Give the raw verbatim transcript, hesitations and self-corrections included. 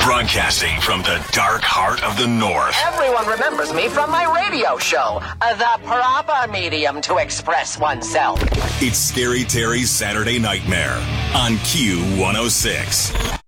Broadcasting from the dark heart of the North. Everyone remembers me from my radio show, uh, the proper medium to express oneself. It's Scary Terry's Saturday Nightmare on Q one oh six.